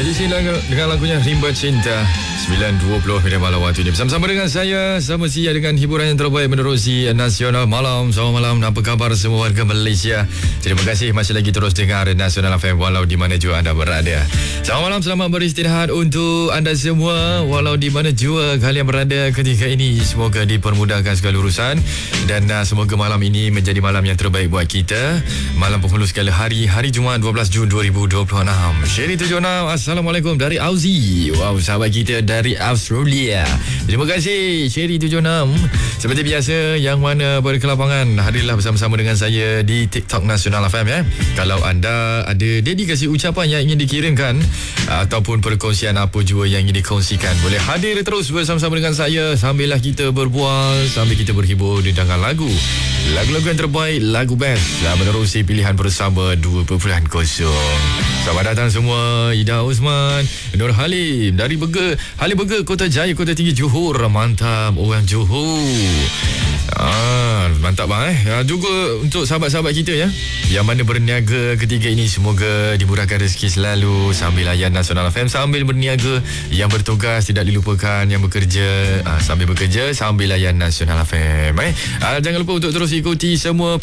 Di sini dengan lagunya Rimba Cinta 9.20 media malam waktu ini. Bersama-sama dengan saya Sama Sia dengan hiburan yang terbaik menerusi Nasional Malam. Selamat malam, apa khabar semua warga Malaysia? Terima kasih masih lagi terus dengar Nasional FM walau di mana jua anda berada. Selamat malam, selamat beristirahat untuk anda semua walau di mana jua kalian berada ketika ini. Semoga dipermudahkan segala urusan dan semoga malam ini menjadi malam yang terbaik buat kita. Malam penghulu segala hari Jumaat 12 Jun 2026. Sherry 76, Assalamualaikum dari Aussie. Wow, sahabat kita dari Australia. Terima kasih Sherry 76. Seperti biasa, yang mana berkelapangan, hadirlah bersama-sama dengan saya di TikTok Nasional FM ya. Kalau anda ada dedikasi ucapan yang ingin dikirimkan ataupun perkongsian apa jua yang ingin dikongsikan, boleh hadir terus bersama-sama dengan saya sambillah kita berbual, sambil kita berhibur dengan lagu-lagu yang terbaik, lagu best menerusi pilihan bersama 2.0. Selamat datang semua. Ida Osman, Nur Halim dari Halim Burger, Kota Jaya, Kota Tinggi, Johor. Mantap orang Johor. Mantap bang juga untuk sahabat-sahabat kita ya yang mana berniaga ketika ini, semoga dimurahkan rezeki selalu sambil layan Nasional FM, sambil berniaga. Yang bertugas tidak dilupakan, yang bekerja sambil bekerja sambil layan Nasional FM. Jangan lupa untuk terus ikuti semua